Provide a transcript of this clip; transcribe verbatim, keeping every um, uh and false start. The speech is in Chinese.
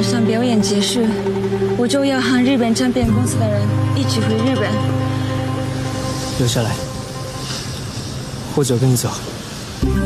晚上表演结束，我就要和日本唱片公司的人一起回日本。 留下来，或者跟你走。